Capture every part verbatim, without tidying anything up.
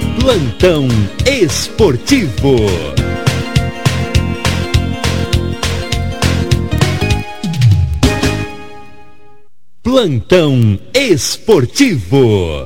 Plantão Esportivo. Plantão Esportivo.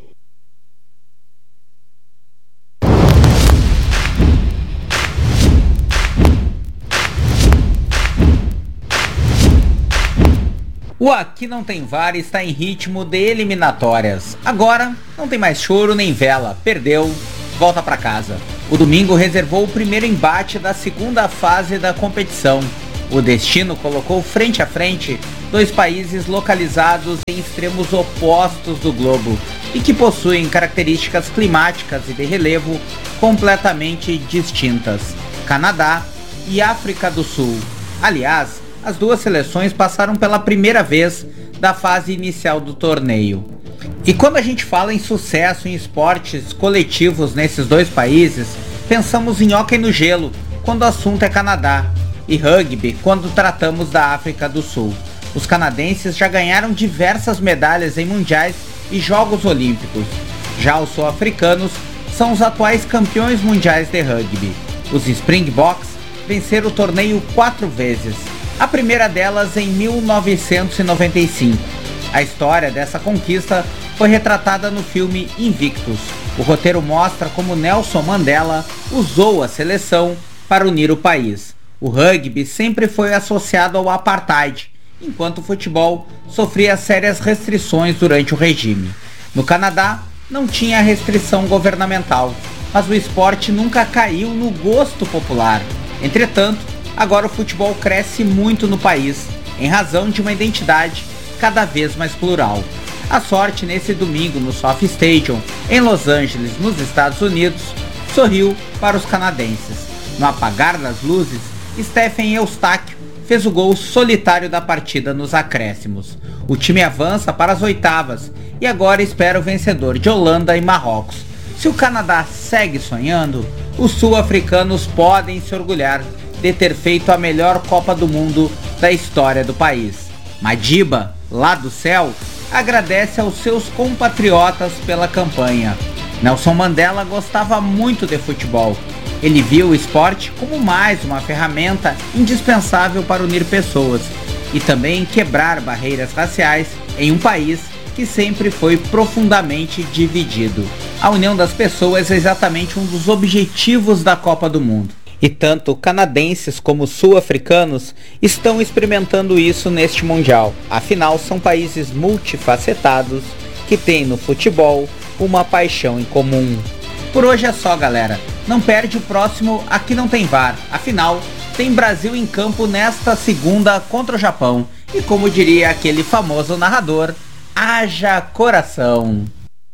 O Aqui Não Tem V A R está em ritmo de eliminatórias. Agora, não tem mais choro nem vela. Perdeu, volta para casa. O domingo reservou o primeiro embate da segunda fase da competição. O destino colocou frente a frente dois países localizados em extremos opostos do globo e que possuem características climáticas e de relevo completamente distintas: Canadá e África do Sul. Aliás, as duas seleções passaram pela primeira vez da fase inicial do torneio. E quando a gente fala em sucesso em esportes coletivos nesses dois países, pensamos em hóquei no gelo, quando o assunto é Canadá, e rugby, quando tratamos da África do Sul. Os canadenses já ganharam diversas medalhas em mundiais e Jogos Olímpicos. Já os sul-africanos são os atuais campeões mundiais de rugby. Os Springboks venceram o torneio quatro vezes. A primeira delas em mil novecentos e noventa e cinco. A história dessa conquista foi retratada no filme Invictus. O roteiro mostra como Nelson Mandela usou a seleção para unir o país. O rugby sempre foi associado ao apartheid, enquanto o futebol sofria sérias restrições durante o regime. No Canadá, não tinha restrição governamental, mas o esporte nunca caiu no gosto popular. Entretanto, agora o futebol cresce muito no país, em razão de uma identidade cada vez mais plural. A sorte nesse domingo no SoFi Stadium, em Los Angeles, nos Estados Unidos, sorriu para os canadenses. No apagar das luzes, Stephen Eustáquio fez o gol solitário da partida nos acréscimos. O time avança para as oitavas e agora espera o vencedor de Holanda e Marrocos. Se o Canadá segue sonhando, os sul-africanos podem se orgulhar de ter feito a melhor Copa do Mundo da história do país. Madiba, lá do céu, agradece aos seus compatriotas pela campanha. Nelson Mandela gostava muito de futebol. Ele viu o esporte como mais uma ferramenta indispensável para unir pessoas e também quebrar barreiras raciais em um país que sempre foi profundamente dividido. A união das pessoas é exatamente um dos objetivos da Copa do Mundo. E tanto canadenses como sul-africanos estão experimentando isso neste Mundial. Afinal, são países multifacetados que têm no futebol uma paixão em comum. Por hoje é só, galera. Não perde o próximo Aqui Não Tem V A R. Afinal, tem Brasil em campo nesta segunda contra o Japão. E como diria aquele famoso narrador, haja coração.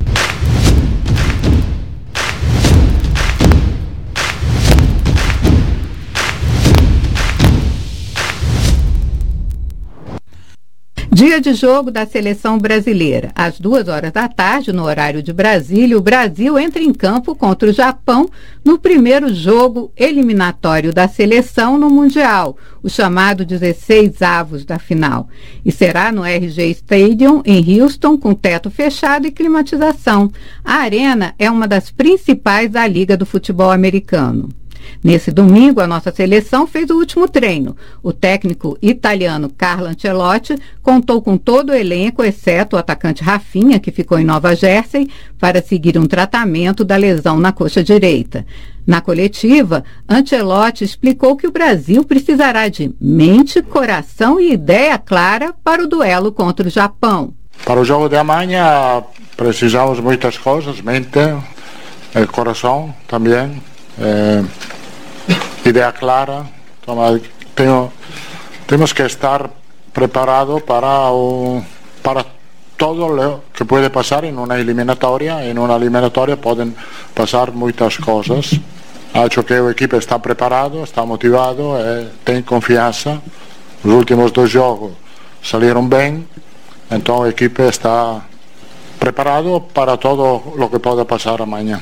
Dia de jogo da seleção brasileira. Às duas horas da tarde, no horário de Brasília, o Brasil entra em campo contra o Japão no primeiro jogo eliminatório da seleção no Mundial, o chamado dezesseis avos da final. E será no R G Stadium, em Houston, com teto fechado e climatização. A arena é uma das principais da Liga do Futebol Americano. Nesse domingo, a nossa seleção fez o último treino. O técnico italiano Carlo Ancelotti contou com todo o elenco, exceto o atacante Rafinha, que ficou em Nova Jersey, para seguir um tratamento da lesão na coxa direita. Na coletiva, Ancelotti explicou que o Brasil precisará de mente, coração e ideia clara para o duelo contra o Japão. Para o jogo de amanhã, precisamos muitas coisas, mente, coração também. Eh, ideia clara. Tenho, temos que estar preparados para o, para todo o que pode passar em uma eliminatória. Em uma eliminatória podem passar muitas coisas. Acho que a equipe está preparado, está motivado, eh, tem confiança. Os últimos dois jogos saíram bem, então a equipe está preparada para todo o que pode passar amanhã.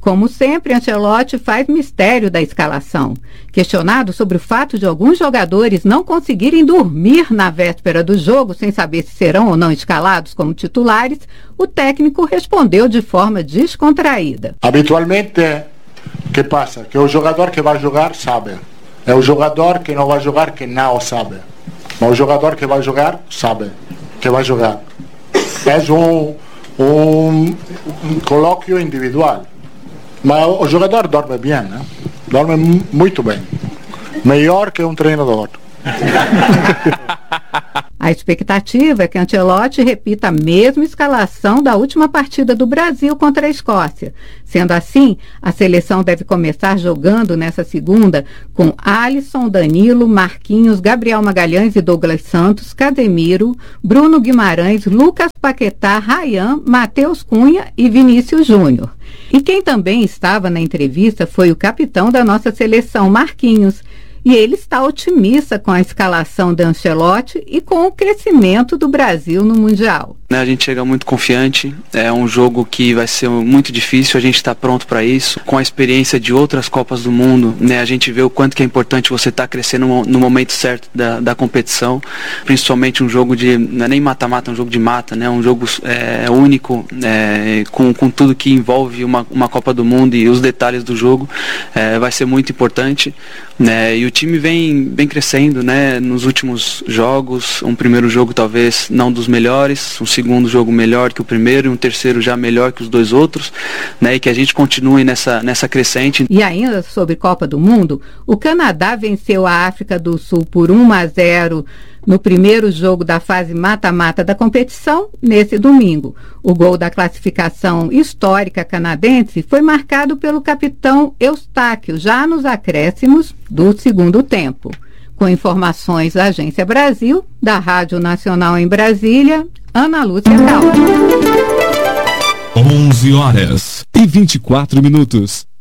como sempre, Ancelotti faz mistério da escalação. Questionado sobre o fato de alguns jogadores não conseguirem dormir na véspera do jogo sem saber se serão ou não escalados como titulares, o técnico respondeu de forma descontraída. Habitualmente, o que passa? Que o jogador que vai jogar sabe. É o jogador que não vai jogar que não sabe. Mas o jogador que vai jogar sabe que vai jogar. É um, um, um colóquio individual. Mas o jogador dorme bem, né? Dorme muito bem. Melhor que um treinador. A expectativa é que Ancelotti repita a mesma escalação da última partida do Brasil contra a Escócia. Sendo assim, a seleção deve começar jogando nessa segunda com Alisson, Danilo, Marquinhos, Gabriel Magalhães e Douglas Santos, Casemiro, Bruno Guimarães, Lucas Paquetá, Ryan, Matheus Cunha e Vinícius Júnior. E quem também estava na entrevista foi o capitão da nossa seleção, Marquinhos. E ele está otimista com a escalação de Ancelotti e com o crescimento do Brasil no Mundial. A gente chega muito confiante, é um jogo que vai ser muito difícil, a gente está pronto para isso. Com a experiência de outras Copas do Mundo, né, a gente vê o quanto que é importante você estar tá crescendo no momento certo da, da competição, principalmente um jogo de, não é nem mata-mata, é um jogo de mata, né, um jogo é, único, é, com, com tudo que envolve uma, uma Copa do Mundo e os detalhes do jogo, é, vai ser muito importante, né, e o time vem, vem crescendo, né, nos últimos jogos, um primeiro jogo talvez não dos melhores, um segundo jogo melhor que o primeiro e um terceiro já melhor que os dois outros, né, e que a gente continue nessa, nessa crescente. E ainda sobre Copa do Mundo, o Canadá venceu a África do Sul por um a zero no primeiro jogo da fase mata-mata da competição, nesse domingo. O gol da classificação histórica canadense foi marcado pelo capitão Eustáquio, já nos acréscimos do segundo tempo. Com informações da Agência Brasil, da Rádio Nacional em Brasília, Ana Lúcia Caldas. onze horas e vinte e quatro minutos.